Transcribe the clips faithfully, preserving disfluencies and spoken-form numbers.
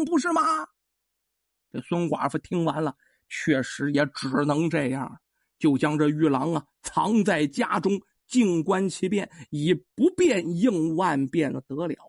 不是吗？这孙寡妇听完了，确实也只能这样，就将这玉郎啊藏在家中，静观其变，以不变应万变的得了。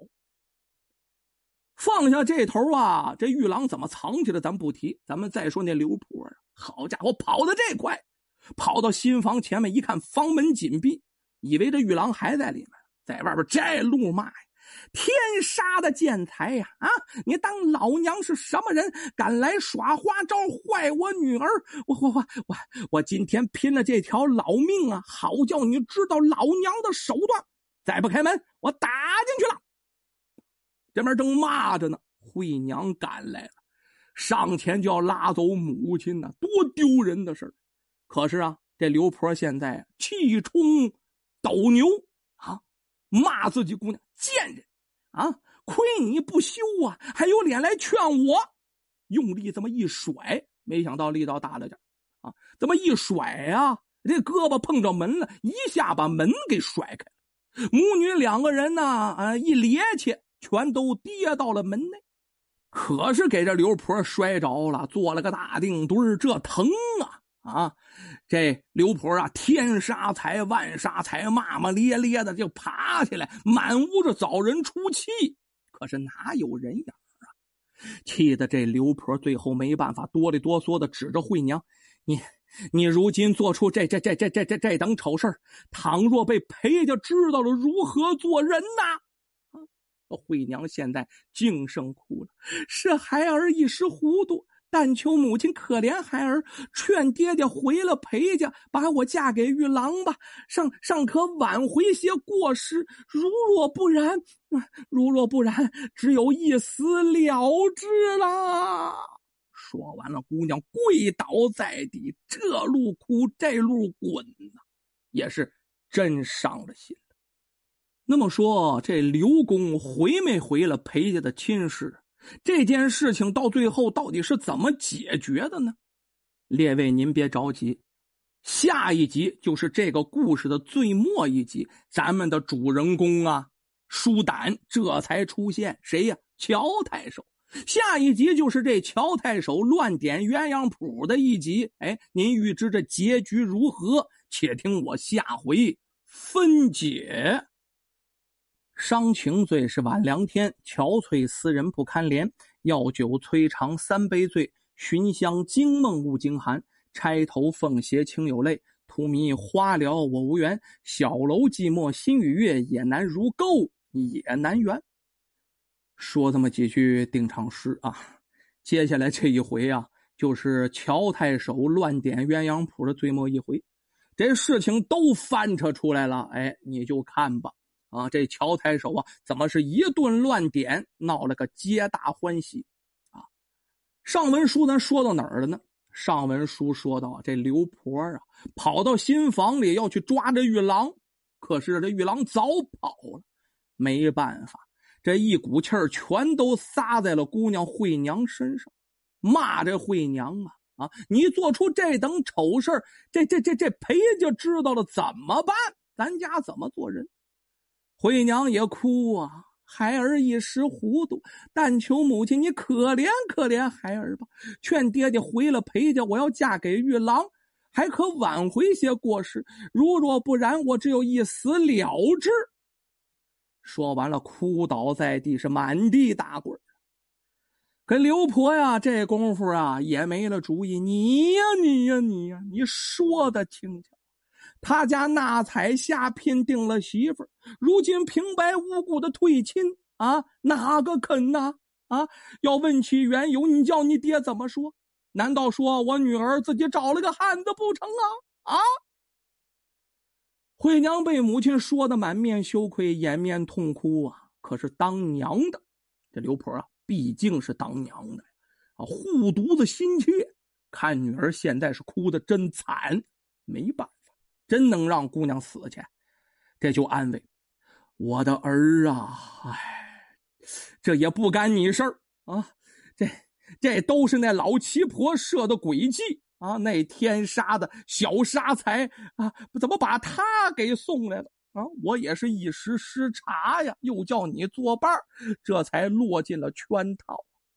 放下这头啊，这玉郎怎么藏起来咱不提，咱们再说那刘婆啊，好家伙，跑得这快，跑到新房前面一看，房门紧闭，以为这玉郎还在里面，在外边这怒骂呀：天杀的贱财呀！啊，你当老娘是什么人，敢来耍花招坏我女儿？我我我我我今天拼了这条老命啊，好叫你知道老娘的手段！再不开门，我打进去了。这边正骂着呢，惠娘赶来了，上前就要拉走母亲呢，多丢人的事儿。可是啊，这刘婆现在气冲斗牛啊，骂自己姑娘贱人啊，亏你不羞啊，还有脸来劝我。用力这么一甩，没想到力道大了点啊，这么一甩啊，这胳膊碰着门了，一下把门给甩开了。母女两个人呢啊，一趔趄，全都跌到了门内。可是给这刘婆摔着了，做了个大腚墩，这疼啊啊！这刘婆啊，天杀财万杀财，骂骂咧咧的就爬起来，满屋子找人出气。可是哪有人影啊？气得这刘婆最后没办法，哆里哆嗦的指着惠娘：“你你如今做出这这这这这这这等丑事，倘若被裴家知道了，如何做人呐？”惠娘现在净声哭了：“是孩儿一时糊涂，但求母亲可怜孩儿，劝爹爹回了裴家，把我嫁给玉郎吧，尚尚可挽回些过失。如若不然，如若不然，只有一死了之了。”说完了，姑娘跪倒在地，这路哭这路滚呐，也是真伤了心。那么说，这刘公回没回了裴家的亲事？这件事情到最后到底是怎么解决的呢？列位您别着急，下一集就是这个故事的最末一集，咱们的主人公啊，舒胆这才出现。谁呀？乔太守。下一集就是这乔太守乱点鸳鸯谱的一集。哎，您预知这结局如何？且听我下回分解。伤情罪是晚凉天，憔悴思人不堪怜。药酒摧肠三杯醉，寻香惊梦误惊寒。钗头凤斜情有泪，荼蘼花了我无缘。小楼寂寞心与月，也难如钩也难圆。说这么几句定场诗啊，接下来这一回啊，就是乔太守乱点鸳鸯谱的最末一回。这事情都翻扯出来了，哎，你就看吧。啊，这乔太守啊，怎么是一顿乱点，闹了个皆大欢喜啊！上文书咱说到哪儿了呢？上文书说到这刘婆啊，跑到新房里要去抓这玉郎，可是这玉郎早跑了，没办法，这一股气儿全都撒在了姑娘惠娘身上，骂这惠娘啊啊！你做出这等丑事，这这这这裴家知道了怎么办？咱家怎么做人？惠娘也哭啊，孩儿一时糊涂，但求母亲你可怜可怜孩儿吧，劝爹爹回了裴家，我要嫁给玉郎，还可挽回些过失，如若不然，我只有一死了之。说完了，哭倒在地，是满地打滚。跟刘婆呀，这功夫啊也没了主意。你呀你呀你呀，你说的轻巧，他家纳采下聘定了媳妇儿，如今平白无故的退亲啊，哪个肯呐？啊，要问起缘由，你叫你爹怎么说？难道说我女儿自己找了个汉子不成啊？啊！惠娘被母亲说的满面羞愧，掩面痛哭啊。可是当娘的这刘婆啊，毕竟是当娘的啊，护犊子心切，看女儿现在是哭得真惨，没办法，真能让姑娘死去，这就安慰我的儿啊，哎，这也不干你事儿啊，这这都是那老七婆设的诡计啊，那天杀的小杀财啊，怎么把他给送来了啊？我也是一时失察呀，又叫你作伴，这才落进了圈套。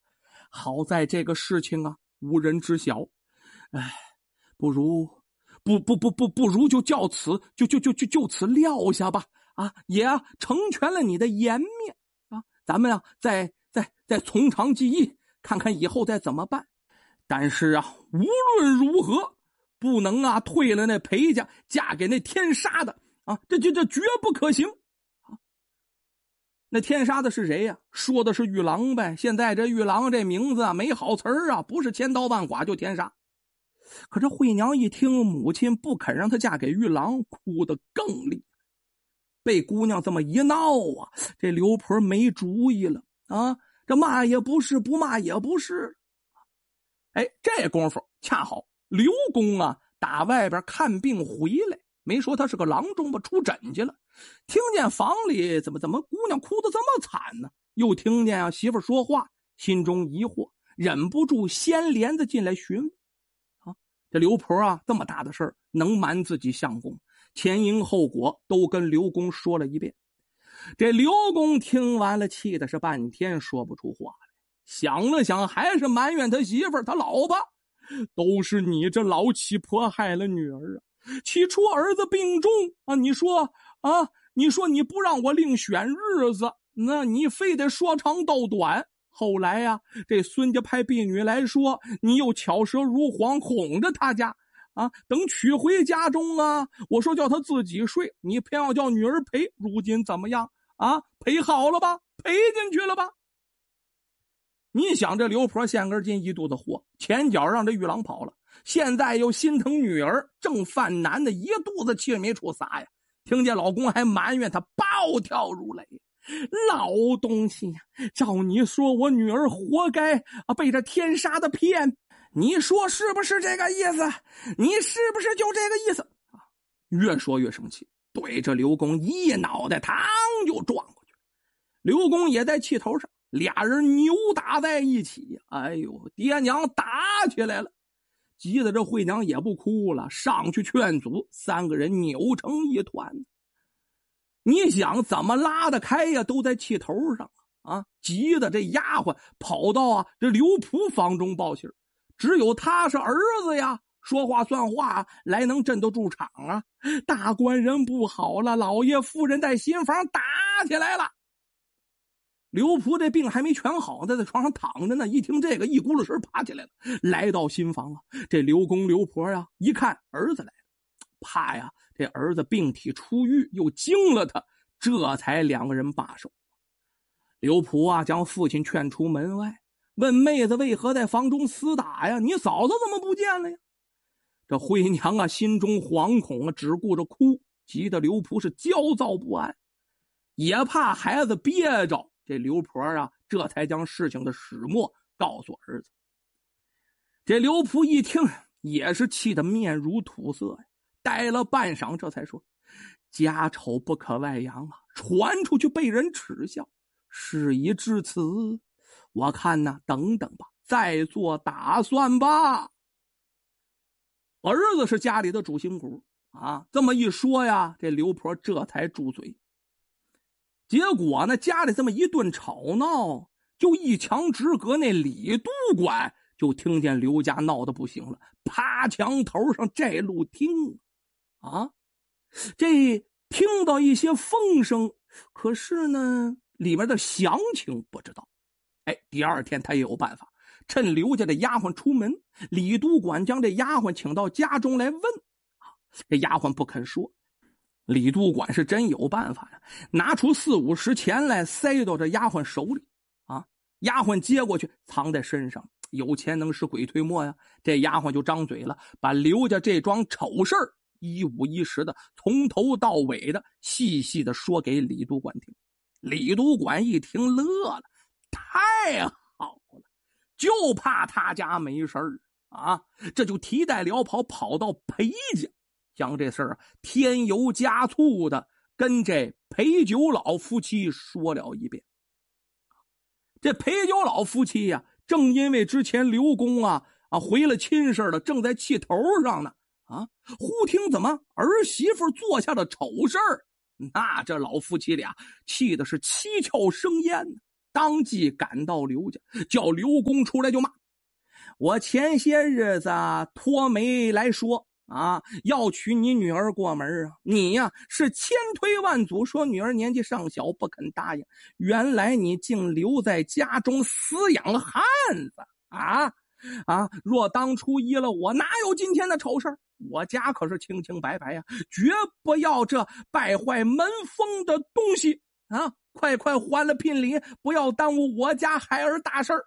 好在这个事情啊无人知晓，哎，不如不不不不不如就叫此就就就就就此撂下吧，啊，也啊成全了你的颜面啊，咱们啊再再再从长计议，看看以后再怎么办。但是啊，无论如何不能啊退了那裴家，嫁给那天杀的啊，这这这绝不可行啊！那天杀的是谁呀？说的是玉郎呗。现在这玉郎这名字啊没好词儿啊，不是千刀万剐就天杀。可这惠娘一听母亲不肯让她嫁给玉郎，哭得更厉害。被姑娘这么一闹啊，这刘婆没主意了啊！这骂也不是，不骂也不是。哎，这功夫恰好刘公啊打外边看病回来，没说他是个郎中吧，出诊去了。听见房里怎么怎么姑娘哭得这么惨呢？又听见啊媳妇说话，心中疑惑，忍不住掀帘子进来询问。啊，这刘婆啊这么大的事儿能瞒自己相公，前因后果都跟刘公说了一遍。这刘公听完了，气的是半天说不出话来，想了想，还是埋怨他媳妇儿他老婆，都是你这老七婆害了女儿啊！起初儿子病重啊，你说啊，你说你不让我另选日子，那你非得说长道短。后来呀、啊，这孙家派婢女来说，你又巧舌如簧，哄着他家啊。等娶回家中啊，我说叫他自己睡，你偏要叫女儿陪。如今怎么样啊？陪好了吧？陪进去了吧？你想这刘婆现根筋一肚子火，前脚让这玉郎跑了，现在又心疼女儿，正犯难的一肚子气没处撒呀。听见老公还埋怨他，暴跳如雷。老东西呀，照你说我女儿活该啊，被这天杀的骗，你说是不是这个意思？你是不是就这个意思啊？越说越生气，对着刘公一脑袋嘡就撞过去。刘公也在气头上，俩人扭打在一起，哎呦，爹娘打起来了。急得这惠娘也不哭了，上去劝阻，三个人扭成一团。你想怎么拉得开呀？都在气头上啊！急得这丫鬟跑到啊这刘仆房中报信，只有他是儿子呀，说话算话，来能镇得住场啊！大官人不好了，老爷夫人在新房打起来了。刘仆这病还没全好，在床上躺着呢，一听这个，一咕噜神爬起来了，来到新房啊。这刘公刘婆呀，一看儿子来了，怕呀这儿子病体初愈，又惊了他，这才两个人罢手。刘仆啊将父亲劝出门外，问妹子为何在房中厮打呀？你嫂子怎么不见了呀？这惠娘啊心中惶恐啊，只顾着哭，急得刘仆是焦躁不安，也怕孩子憋着。这刘婆啊这才将事情的始末告诉儿子。这刘仆一听也是气得面如土色呀，呆了半晌，这才说：家丑不可外扬啊，传出去被人耻笑，事已至此，我看呢等等吧，再做打算吧。儿子是家里的主心骨啊，这么一说呀，这刘婆这才住嘴。结果呢，家里这么一顿吵闹，就一墙之隔，那李督管就听见刘家闹得不行了，趴墙头上这路听啊，这听到一些风声，可是呢里面的详情不知道。哎，第二天他也有办法，趁刘家的丫鬟出门，李督管将这丫鬟请到家中来问啊，这丫鬟不肯说。李督管是真有办法呀，拿出四五十钱来塞到这丫鬟手里啊，丫鬟接过去藏在身上，有钱能使鬼推磨呀。这丫鬟就张嘴了，把刘家这桩丑事儿一五一十的从头到尾的细细的说给李督管听。李督管一听乐了，太好了，就怕他家没事儿啊，这就提带撩袍跑到裴家，将这事儿添油加醋的跟这裴九老夫妻说了一遍。这裴九老夫妻呀、啊，正因为之前刘公啊啊回了亲事了，正在气头上呢啊，忽听怎么儿媳妇做下了丑事儿，那这老夫妻俩气的是七窍生烟呢。 当即赶到刘家，叫刘公出来就骂：我前些日子托媒来说啊，要娶你女儿过门啊，你呀是千推万阻，说女儿年纪尚小不肯答应，原来你竟留在家中饲养汉子啊啊！若当初依了我，哪有今天的丑事？我家可是清清白白呀、啊，绝不要这败坏门风的东西啊！快快还了聘礼，不要耽误我家孩儿大事儿。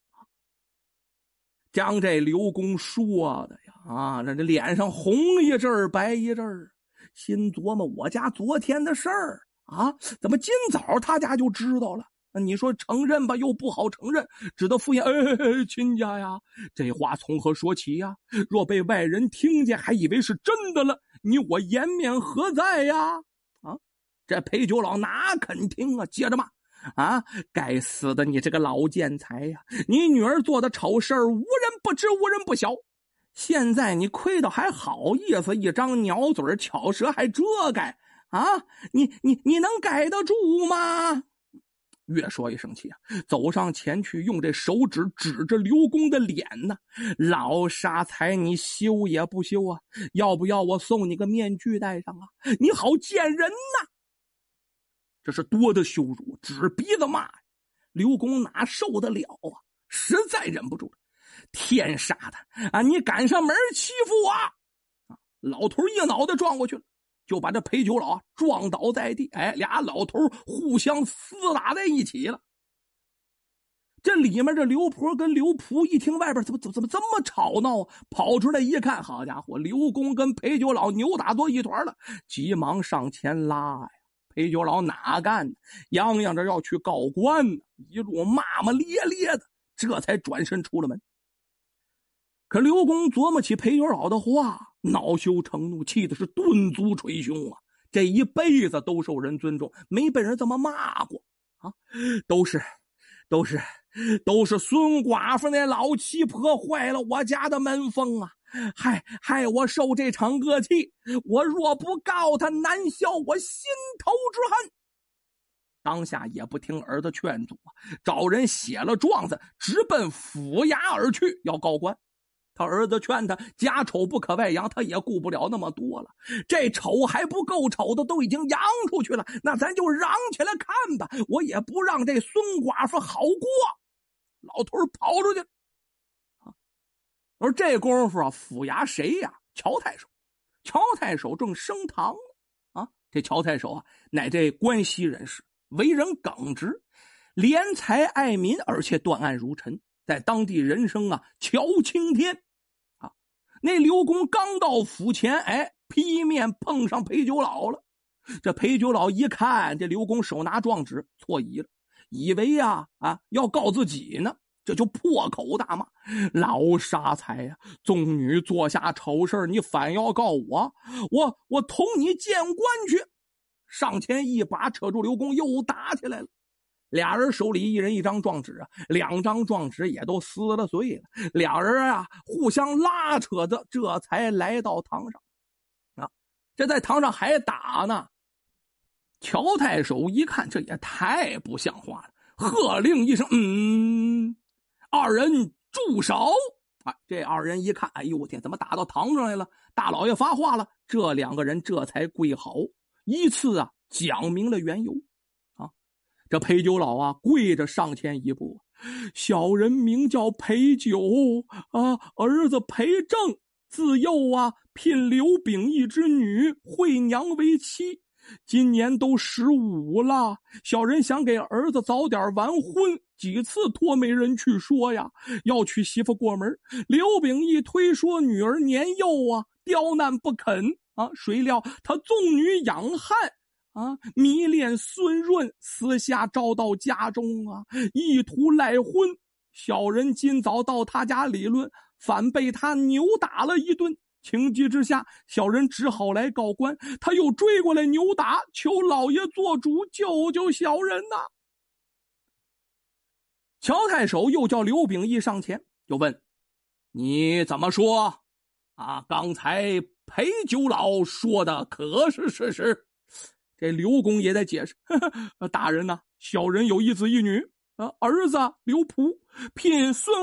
将这刘公说的呀，啊，这这脸上红一阵儿白一阵儿，心琢磨我家昨天的事儿啊，怎么今早他家就知道了？你说承认吧，又不好承认，只得敷衍：哎，亲家呀，这话从何说起呀？若被外人听见，还以为是真的了，你我颜面何在呀？啊，这陪酒佬哪肯听啊？接着骂：啊，该死的你这个老贱财呀！你女儿做的丑事儿，无人不知，无人不晓。现在你亏得还好意思，一张鸟嘴巧舌还遮盖啊！你你你能改得住吗？越说越生气啊，走上前去，用这手指指着刘公的脸呢。老傻财，你羞也不羞啊？要不要我送你个面具戴上啊？你好见人呐！这是多的羞辱，指鼻子骂。刘公哪受得了啊？实在忍不住了。天杀的啊！你赶上门欺负我啊！老头一脑袋撞过去了，就把这陪酒佬啊撞倒在地。哎，俩老头互相厮打在一起了。这里面这刘婆跟刘仆一听外边怎么怎么怎么这么吵闹啊，跑出来一看，好家伙，刘公跟陪酒佬扭打作一团了，急忙上前拉呀。陪酒佬哪干呢？洋洋着要去告官呢，一路骂骂咧咧的，这才转身出了门。可刘公琢磨起陪酒佬的话，恼羞成怒，气的是顿足捶胸啊！这一辈子都受人尊重，没被人这么骂过啊！都是，都是，都是孙寡妇那老七婆坏了我家的门风啊！害害我受这场恶气，我若不告他，难消我心头之恨。当下也不听儿子劝阻啊，找人写了状子，直奔府衙而去，要告官。他儿子劝他家丑不可外扬，他也顾不了那么多了。这丑还不够丑的，都已经扬出去了，那咱就嚷起来看吧，我也不让这孙寡妇好过。老头跑出去啊！而这功夫啊，府衙谁呀？乔太守。乔太守正升堂呢啊！这乔太守啊，乃这关西人士，为人耿直，怜财爱民，而且断案如尘，在当地人声啊乔青天啊。那刘公刚到府前，哎，劈面碰上陪酒佬了。这陪酒佬一看这刘公手拿状纸，错疑了，以为呀 啊, 啊要告自己呢，这就破口大骂：老傻财呀、啊！宗女做下丑事，你反要告我，我我同你见官去！上前一把扯住刘公，又打起来了。俩人手里一人一张状纸啊，两张状纸也都撕了碎了。俩人啊互相拉扯着，这才来到堂上啊。这在堂上还打呢。乔太守一看，这也太不像话了，喝令一声：嗯，二人住手！啊，这二人一看，哎呦我天，怎么打到堂上来了？大老爷发话了，这两个人这才跪好，依次啊讲明了缘由。啊，这陪酒佬啊跪着上前一步：小人名叫陪酒啊，儿子陪正，自幼啊聘刘秉义之女惠娘为妻。今年都十五了，小人想给儿子早点完婚，几次托媒人去说呀，要娶媳妇过门。刘秉义推说女儿年幼啊，刁难不肯啊，谁料他纵女养汉啊，迷恋孙润，私下招到家中啊，意图赖婚。小人今早到他家理论，反被他扭打了一顿。情急之下，小人只好来告官，他又追过来扭打，求老爷做主救救小人呐、啊！乔太守又叫刘秉义上前，就问：你怎么说啊？刚才陪酒佬说的可是事实？这刘公也在解释：呵呵大人呐、啊，小人有一子一女啊，儿子刘璞聘孙